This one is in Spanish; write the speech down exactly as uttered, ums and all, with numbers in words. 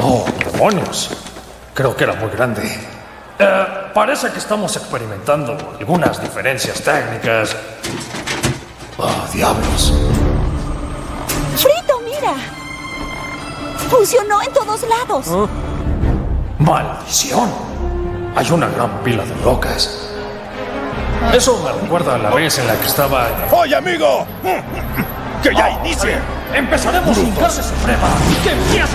Oh, demonios. Creo que era muy grande. Eh, parece que estamos experimentando algunas diferencias técnicas. Oh, diablos. ¡Frito, mira! Funcionó en todos lados. ¿Ah? ¡Maldición! Hay una gran pila de rocas. Eso me recuerda a la vez en la que estaba... ¡Oye, amigo! ¡Que ya inicie! Empezaremos sin carne suprema. ¡Que empiece!